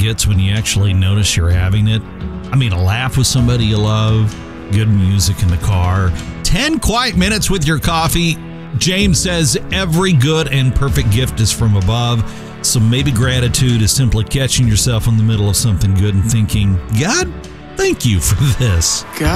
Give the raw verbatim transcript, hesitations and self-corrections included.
hits when you actually notice you're having it. I mean, a laugh with somebody you love, good music in the car, ten quiet minutes with your coffee. James says every good and perfect gift is from above. So maybe gratitude is simply catching yourself in the middle of something good and thinking, God, thank you for this. God.